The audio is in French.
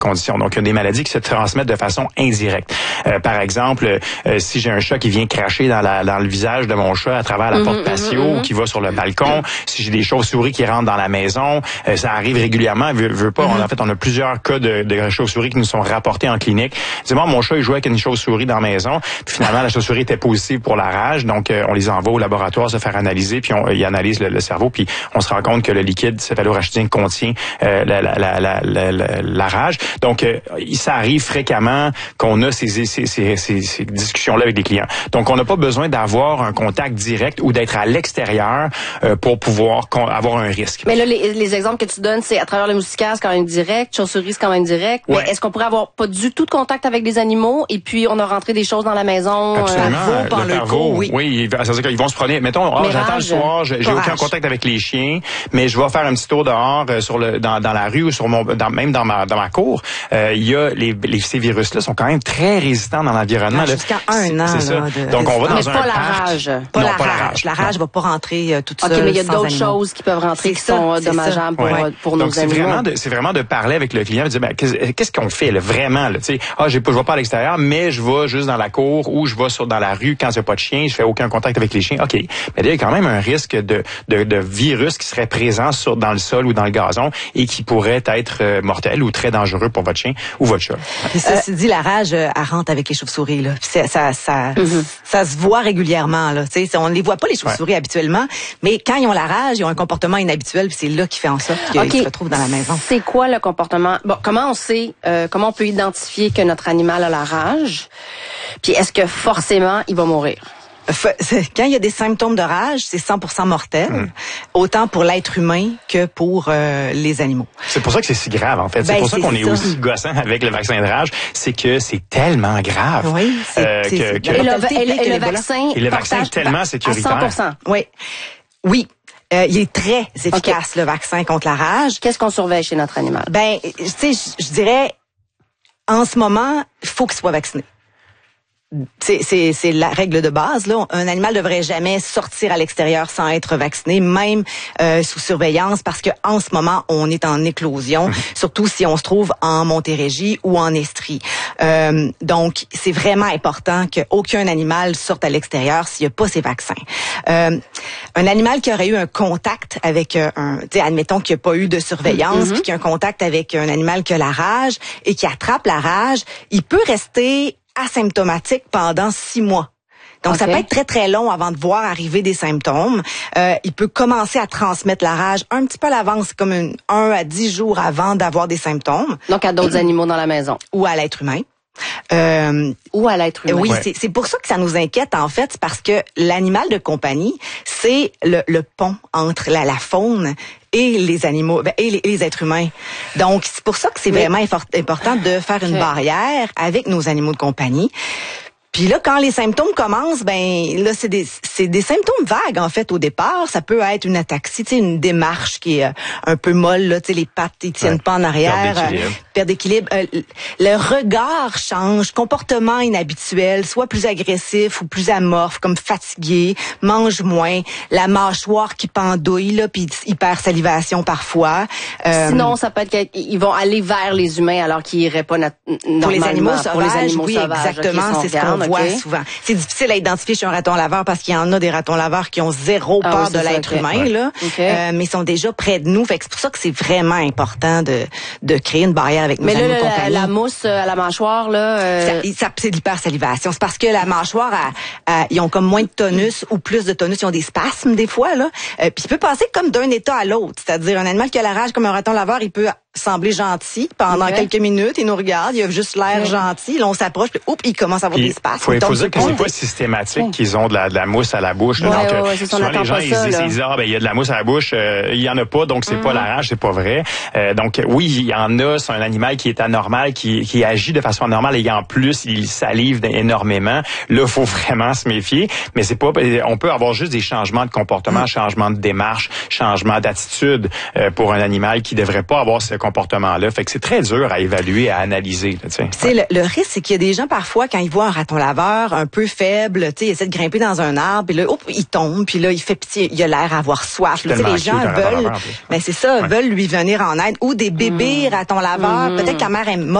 conditions. Donc, il y a des maladies qui se transmettent de façon indirecte. Par exemple, si j'ai un chat qui vient cracher dans le visage de mon chat à travers la porte patio ou qui va sur le balcon, si j'ai des chauves-souris qui rentrent dans la maison, ça arrive régulièrement. Veut pas. En fait, on a plusieurs cas de chauves-souris qui nous sont rapportés en clinique. Dis-moi, mon chat, il jouait avec une chauve-souris dans la maison. Puis finalement, la chauve-souris était positive pour la rage. Donc, on les envoie au laboratoire se faire analyser. Puis, ils analysent le cerveau. Puis, on se rend compte que le liquide céphalorachidien contient la rage. Donc, ça arrive fréquemment qu'on a ces discussions-là avec des clients. Donc, on n'a pas besoin d'avoir un contact direct ou d'être à l'extérieur pour pouvoir avoir un risque. Mais là, les exemples que tu donnes, c'est à travers le moustiquaire, c'est quand même direct, chauve-souris, c'est quand même direct. Ouais. Mais est-ce qu'on pourrait avoir pas du tout de contact avec des animaux et puis on a rentré des choses dans la maison? Absolument. Le parvo, oui. C'est-à-dire qu'ils vont se promener. Mettons, j'attends le soir, j'ai aucun contact avec les chiens, mais je vais faire un petit tour dehors dans la rue ou même dans ma cour. Il y a ces virus-là sont quand même très résistants dans l'environnement. Jusqu'à 1 an. C'est ça. Donc, on va dans un pas la parc. rage. Pas la rage. La rage va pas rentrer toute seule. OK, mais il y a d'autres animaux. choses qui peuvent rentrer qui sont dommageables pour nos animaux. C'est vraiment de parler avec le client et de dire, qu'est-ce qu'on fait, là, vraiment, là, tu sais, je vais pas à l'extérieur, mais je vais juste dans la cour ou je vais dans la rue quand il n'y a pas de chien, je fais aucun contact avec les chiens. OK. Mais là, il y a quand même un risque de virus qui serait présent dans le sol ou dans le gazon et qui pourrait être mortel ou très dangereux pour votre chien ou votre chat. Puis ceci dit, la rage, elle rentre avec les chauves-souris, là. Puis ça se voit régulièrement, là. Tu sais, on ne les voit pas, les chauves-souris, habituellement, mais quand ils ont la rage, ils ont un comportement inhabituel, puis c'est là qui fait en sorte qu'ils se retrouvent dans la maison. C'est quoi le comportement? Bon, comment on sait, comment on peut identifier que notre animal a la rage? Puis est-ce que forcément, il va mourir? Quand il y a des symptômes de rage, c'est 100% mortel, autant pour l'être humain que pour les animaux. C'est pour ça que c'est si grave, en fait. C'est pour ça qu'on est aussi gossant avec le vaccin de rage. C'est que c'est tellement grave. Oui, et le vaccin... Et le vaccin est tellement sécuritaire. À 100%. Oui. Il est très efficace, le vaccin contre la rage. Qu'est-ce qu'on surveille chez notre animal? Tu sais, je dirais, en ce moment, il faut qu'il soit vacciné. C'est la règle de base, là. Un animal devrait jamais sortir à l'extérieur sans être vacciné, même sous surveillance, parce que en ce moment, on est en éclosion, surtout si on se trouve en Montérégie ou en Estrie. Donc, c'est vraiment important qu'aucun animal sorte à l'extérieur s'il n'y a pas ses vaccins. Un animal qui aurait eu un contact avec admettons qu'il n'y a pas eu de surveillance, puis qu'il y a un contact avec un animal qui a la rage et qui attrape la rage, il peut rester asymptomatique pendant 6 mois. Donc, ça peut être très, très long avant de voir arriver des symptômes. Il peut commencer à transmettre la rage un petit peu à l'avance, comme 1 à 10 jours avant d'avoir des symptômes. Donc, à d'autres animaux dans la maison. Ou à l'être humain. Ou à l'être humain. Oui, c'est pour ça que ça nous inquiète, en fait, parce que l'animal de compagnie, c'est le pont entre la faune et les animaux, et les êtres humains. Donc, c'est pour ça que c'est vraiment important de faire une barrière avec nos animaux de compagnie. Puis là, quand les symptômes commencent, là, c'est des symptômes vagues, en fait, au départ. Ça peut être une ataxie, une démarche qui est un peu molle, là, les pattes, ils tiennent pas en arrière. Perte d'équilibre. Le regard change, comportement inhabituel, soit plus agressif ou plus amorphe, comme fatigué, mange moins, la mâchoire qui pendouille, là, puis hypersalivation parfois. Sinon, ça peut être qu'ils vont aller vers les humains alors qu'ils iraient pas normalement. Pour les animaux sauvages, pour les animaux oui, sauvages, exactement, c'est ce qu'on voit souvent. C'est difficile à identifier chez un raton laveur parce qu'il y en a des ratons laveurs qui ont zéro peur de l'être humain, là, mais sont déjà près de nous. Fait que c'est pour ça que c'est vraiment important de créer une barrière avec nos animaux de compagnie. La mousse à la mâchoire, là... c'est de l'hypersalivation. C'est parce que la mâchoire, ils ont comme moins de tonus ou plus de tonus. Ils ont des spasmes des fois, là. Puis il peut passer comme d'un état à l'autre. C'est-à-dire un animal qui a la rage comme un raton laveur, il peut sembler gentil pendant quelques minutes. Il nous regarde, il a juste l'air gentil. Là, on s'approche, puis il commence à avoir des spasmes. Il faut dire que c'est pas systématique qu'ils ont de la mousse à la bouche. Donc, souvent, les gens, ils disent, il y a de la mousse à la bouche, il y en a pas, donc c'est pas la rage, c'est pas vrai. Donc, oui, il y en a, c'est un animal qui est anormal, qui agit de façon anormale et en plus, il salive énormément. Là, faut vraiment se méfier, mais c'est pas, on peut avoir juste des changements de comportement, changements de démarche, changements d'attitude pour un animal qui devrait pas avoir ce comportement-là. Fait que c'est très dur à évaluer, à analyser. Le risque, c'est qu'il y a des gens parfois, quand ils voient un raton laveur un peu faible, il essaie de grimper dans un arbre, puis là, il tombe, puis là, il fait pitié, il a l'air à avoir soif. Là, les gens veulent, mais c'est ça, veulent lui venir en aide. Ou des bébés ratons laveurs, peut-être que la mère est morte